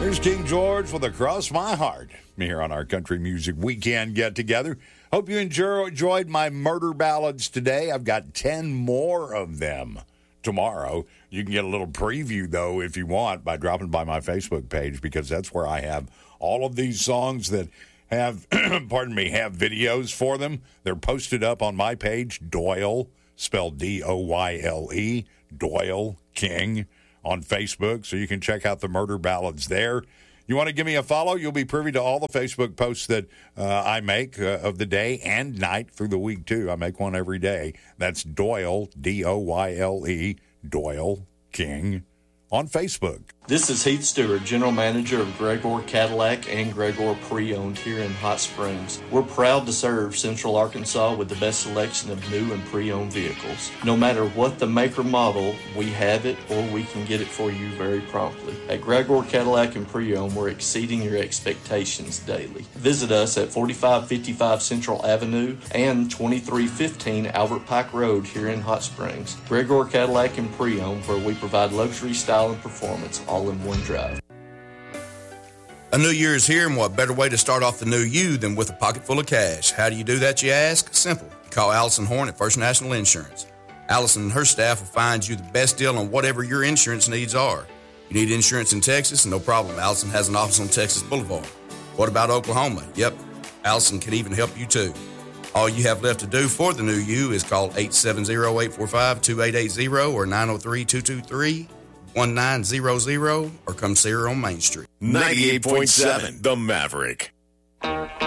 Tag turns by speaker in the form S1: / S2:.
S1: Here's King George with Across My Heart here on our Country Music Weekend get-together. Hope you enjoyed my murder ballads today. I've got 10 more of them tomorrow. You can get a little preview, though, if you want, by dropping by my Facebook page, because that's where I have all of these songs that have, have videos for them. They're posted up on my page, Doyle, spelled D-O-Y-L-E, Doyle King, on Facebook, so you can check out the murder ballads there. You want to give me a follow? You'll be privy to all the Facebook posts that I make of the day and night through the week, too. I make one every day. That's Doyle, D-O-Y-L-E, Doyle King, on Facebook.
S2: This is Heath Stewart, General Manager of Gregor Cadillac and Gregor Pre-Owned here in Hot Springs. We're proud to serve Central Arkansas with the best selection of new and pre-owned vehicles. No matter what the make or model, we have it or we can get it for you very promptly. At Gregor Cadillac and Pre-Owned, we're exceeding your expectations daily. Visit us at 4555 Central Avenue and 2315 Albert Pike Road here in Hot Springs. Gregor Cadillac and Pre-Owned, where we provide luxury, style, and performance all in one drive.
S3: A new year is here, and what better way to start off the new you than with a pocket full of cash? How do you do that, you ask? Simple. Call Allison Horn at First National Insurance. Allison and her staff will find you the best deal on whatever your insurance needs are. You need insurance in Texas? No problem. Allison has an office on Texas Boulevard. What about Oklahoma? Yep, Allison can even help you too. All you have left to do for the new you is call 870-845-2880 or 903-223-1900 or come see her on Main Street.
S4: 98.7 The Maverick.